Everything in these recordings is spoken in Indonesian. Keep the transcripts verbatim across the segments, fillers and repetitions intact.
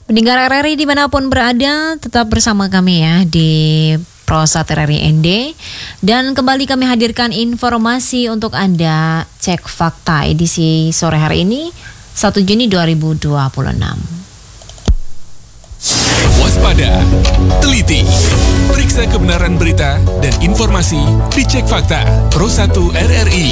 Pendengar R R I dimanapun berada, tetap bersama kami ya di Prosat R R I N D. Dan kembali kami hadirkan informasi untuk Anda. Cek fakta edisi sore hari ini satu Juni dua ribu dua puluh enam. Waspada, teliti, periksa kebenaran berita dan informasi di Cek Fakta Pro satu R R I.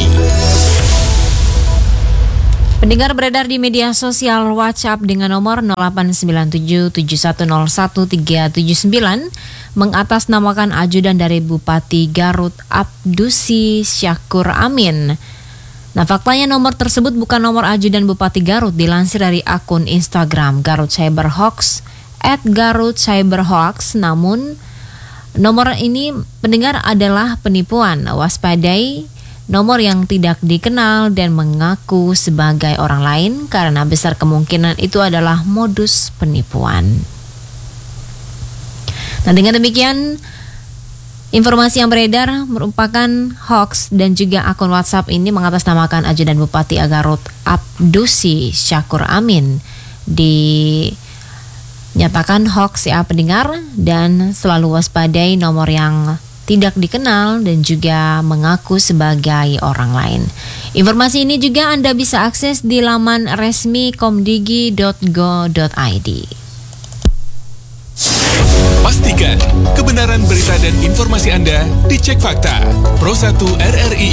Pendengar beredar di media sosial WhatsApp dengan nomor nol delapan sembilan tujuh tujuh satu nol satu tiga tujuh sembilan mengatasnamakan ajudan dari Bupati Garut Abdusi Syakur Amin. Nah, faktanya nomor tersebut bukan nomor ajudan Bupati Garut, dilansir dari akun Instagram Garut Cyberhoax at Garut Cyberhoax. Namun nomor ini pendengar adalah penipuan. Waspadai nomor yang tidak dikenal dan mengaku sebagai orang lain karena besar kemungkinan itu adalah modus penipuan. Nah, dengan demikian informasi yang beredar merupakan hoax dan juga akun WhatsApp ini mengatasnamakan ajudan Bupati Garut Abdusi Syakur Amin dinyatakan hoax ya pendengar, dan selalu waspadai nomor yang tidak dikenal dan juga mengaku sebagai orang lain. Informasi ini juga Anda bisa akses di laman resmi komdigi dot go dot i d. Pastikan kebenaran berita dan informasi Anda di Cek Fakta Pro satu R R I.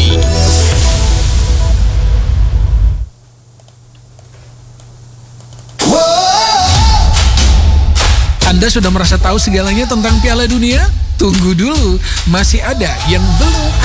Anda sudah merasa tahu segalanya tentang Piala Dunia? Tunggu dulu, masih ada yang belum